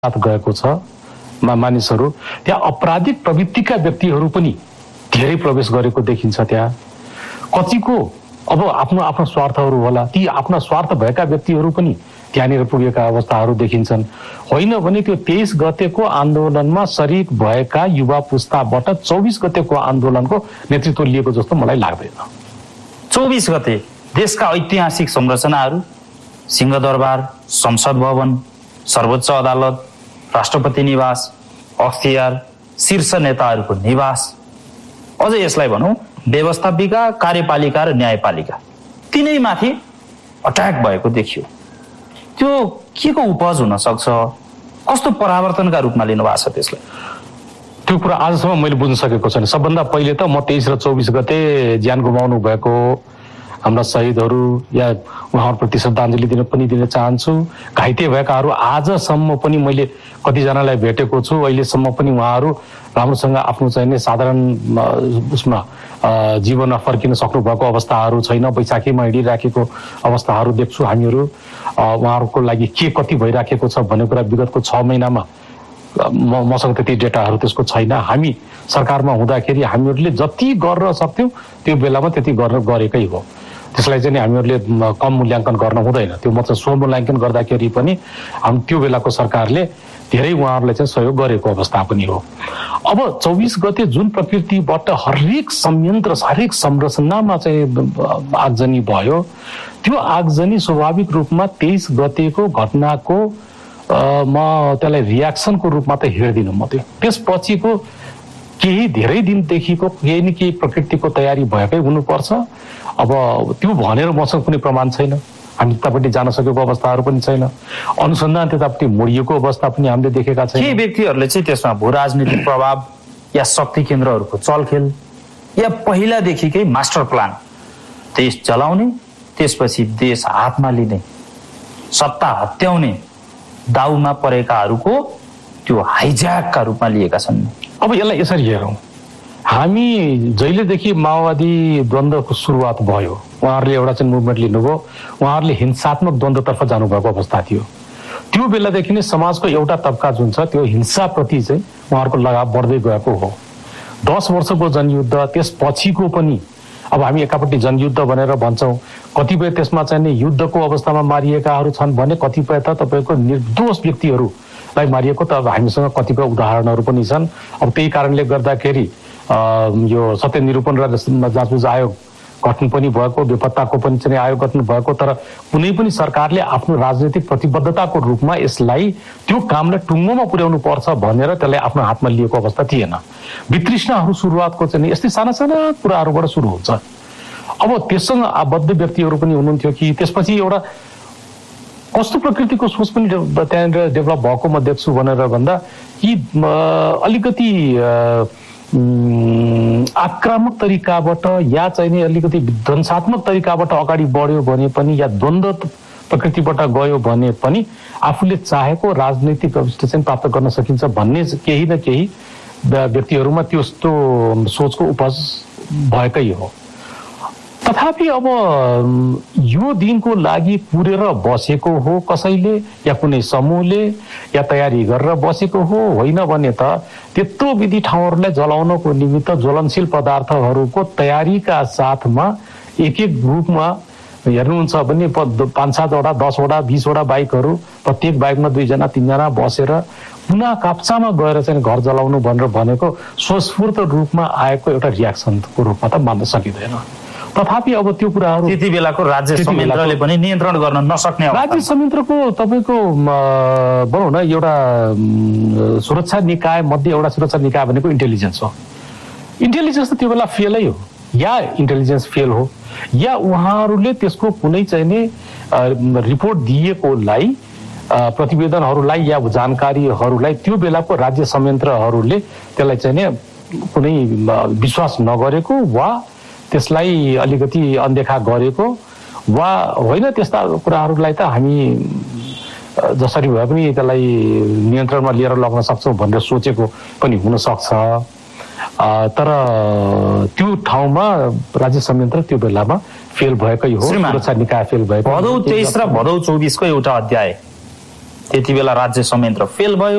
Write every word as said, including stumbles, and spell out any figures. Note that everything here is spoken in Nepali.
गएको छ मानिसहरू त्यहाँ अपराधिक प्रवृत्तिका व्यक्तिहरू पनि धेरै प्रवेश गरेको देखिन्छ। त्यहाँ कतिको अब आफ्नो आफ्नो स्वार्थहरू होला, ती आफ्ना स्वार्थ भएका व्यक्तिहरू पनि त्यहाँनिर पुगेका अवस्थाहरू देखिन्छन्। होइन भने त्यो तेइस गतेको आन्दोलनमा शरीक भएका युवा पुस्ताबाट चौबिस गतेको आन्दोलनको नेतृत्व लिएको जस्तो मलाई लाग्दैन। चौबिस गते देशका ऐतिहासिक संरचनाहरू, सिंहदरबार, संसद भवन, सर्वोच्च अदालत, राष्ट्रपति निवास, अख्तियार, शीर्ष नेताहरूको निवास, अझ यसलाई भनौँ व्यवस्थापिका, कार्यपालिका र न्यायपालिका, तिनैमाथि अट्याक भएको देखियो। त्यो के को उपज हुन सक्छ? कस्तो परावर्तनका रूपमा लिनु भएको छ त्यसलाई? त्यो कुरा आजसम्म मैले बुझ्न सकेको छैन। सबभन्दा पहिले त म तेइस र चौबिस गते ज्यान गुमाउनु भएको हाम्रा शहीदहरू या उहाँहरूप्रति श्रद्धाञ्जली दिन पनि दिन चाहन्छु। घाइते भएकाहरू आजसम्म पनि मैले कतिजनालाई भेटेको छु, अहिलेसम्म पनि उहाँहरू राम्रोसँग आफ्नो चाहिने साधारण उसमा जीवनमा फर्किन सक्नु भएको अवस्थाहरू छैन। बैशाखीमा हिँडिराखेको अवस्थाहरू देख्छु हामीहरू। उहाँहरूको लागि के कति भइराखेको छ भन्ने कुरा विगतको छ महिनामा मसँग त्यति डेटाहरू त्यसको छैन। हामी सरकारमा हुँदाखेरि हामीहरूले जति गर्न सक्थ्यौँ त्यो बेलामा त्यति गर्न गरेकै हो। त्यसलाई चाहिँ हामीहरूले कम मूल्याङ्कन गर्न हुँदैन। त्यो मतलब स्वमूल्याङ्कन गर्दाखेरि पनि हाम त्यो बेलाको सरकारले धेरै उहाँहरूलाई चाहिँ सहयोग गरेको अवस्था पनि हो। अब चौबिस गते जुन प्रकृतिबाट हरेक संयन्त्र, हरेक संरचनामा चाहिँ आगजनी भयो, त्यो आगजनी स्वाभाविक रूपमा तेइस गतेको घटनाको म त्यसलाई रियाक्सनको रूपमा त हेर्दिनँ म। त्यो त्यसपछिको केही धेरै दिनदेखिको केही न केही प्रकृतिको तयारी भएकै हुनुपर्छ। अब त्यो भनेर मसँग कुनै प्रमाण छैन। हामी त्यतापट्टि जान सकेको अवस्थाहरू पनि छैन। अनुसन्धान त्यतापट्टि मोडिएको अवस्था पनि हामीले देखेका छैनौँ। केही व्यक्तिहरूले चाहिँ त्यसमा भू राजनीतिक प्रभाव या शक्ति केन्द्रहरूको चलखेल या पहिलादेखिकै मास्टर प्लान, देश चलाउने त्यसपछि देश हातमा लिने, सत्ता हत्याउने दाउमा परेकाहरूको त्यो हाइज्याकका रूपमा लिएका छन्। अब यसलाई यसरी हेरौँ, हामी जहिलेदेखि माओवादी द्वन्द्वको सुरुवात भयो, उहाँहरूले एउटा चाहिँ मुभमेन्ट लिनुभयो, उहाँहरूले हिंसात्मक द्वन्द्वतर्फ जानुभएको अवस्था थियो। त्यो बेलादेखि नै समाजको एउटा तबका जुन छ त्यो हिंसाप्रति चाहिँ उहाँहरूको लगाव बढ्दै गएको हो। दस वर्षको जनयुद्ध त्यसपछिको पनि अब हामी एकापट्टि जनयुद्ध भनेर भन्छौँ, कतिपय त्यसमा चाहिँ नि युद्धको अवस्थामा मारिएकाहरू छन् भने कतिपय त तपाईँको निर्दोष व्यक्तिहरूलाई मारिएको त अब हामीसँग कतिपय उदाहरणहरू पनि छन्। अब त्यही कारणले गर्दाखेरि यो सत्य निरूपण र जाँचबुझ आयोग गठन पनि भएको, बेपत्ताको पनि चाहिँ आयोग गठन भएको, तर कुनै पनि सरकारले आफ्नो राजनीतिक प्रतिबद्धताको रूपमा यसलाई त्यो कामलाई टुङ्गोमा पुर्याउनु पर्छ भनेर त्यसलाई आफ्नो हातमा लिएको अवस्था थिएन। वितृष्णाहरू सुरुवातको चाहिँ यस्तै साना साना कुराहरूबाट सुरु हुन्छ। अब त्यससँग आबद्ध व्यक्तिहरू पनि हुनुहुन्थ्यो कि त्यसपछि एउटा कस्तो प्रकृतिको सोच पनि त्यहाँनिर डेभलप भएको म देख्छु भनेर भन्दा कि अलिकति आक्रामक तरिकाबाट या चाहिँ अलिकति विध्वंसात्मक तरिकाबाट अगाडि बढ्यो भने पनि या द्वन्द्व प्रकृतिबाट गयो भने पनि आफूले चाहेको राजनैतिक अभिष्ट चाहिँ प्राप्त गर्न सकिन्छ भन्ने केही न केही व्यक्तिहरूमा त्यस्तो सोचको उपज भएकै हो। तथापि अब यो दिनको लागि कुरेर बसेको हो कसैले या कुनै समूहले या तयारी गरेर बसेको हो, होइन भने त त्यत्रो विधि ठाउँहरूलाई जलाउनको निमित्त ज्वलनशील पदार्थहरूको तयारीका साथमा एक एक ग्रुपमा हेर्नुहुन्छ भने पाँच सातवटा, दसवटा, बिसवटा बाइकहरू, प्रत्येक बाइकमा दुईजना तिनजना बसेर पुनः काप्चामा गएर चाहिँ घर जलाउनु भनेर भनेको स्वस्फूर्त रूपमा आएको एउटा रियाक्सनको रूपमा त मान्न सकिँदैन। तथापि अब त्यो कुराहरू त्यति बेलाको राज्य संयन्त्रले पनि नियन्त्रण गर्न नसक्ने राज्य संयन्त्रको तपाईँको भनौँ न एउटा सुरक्षा निकाय मध्ये एउटा सुरक्षा निकाय भनेको इन्टेलिजेन्स हो। इन्टेलिजेन्स त त्यो बेला फेलै हो, या इन्टेलिजेन्स फेल हो या उहाँहरूले त्यसको कुनै चाहिँ नि रिपोर्ट दिएकोलाई, प्रतिवेदनहरूलाई या जानकारीहरूलाई त्यो बेलाको राज्य संयन्त्रहरूले त्यसलाई चाहिँ नि कुनै विश्वास नगरेको वा त्यसलाई अलिकति अनदेखा गरेको वा होइन, त्यस्ता कुराहरूलाई त हामी जसरी भए पनि त्यसलाई नियन्त्रणमा लिएर लग्न सक्छौँ भनेर सोचेको पनि हुनसक्छ। तर त्यो ठाउँमा राज्य संयन्त्र त्यो बेलामा फेल भएकै हो, सुरक्षा निकाय फेल भएको। भदौ तेइस र भदौ चौबिसको एउटा अध्याय त्यति बेला राज्य संयन्त्र फेल भयो।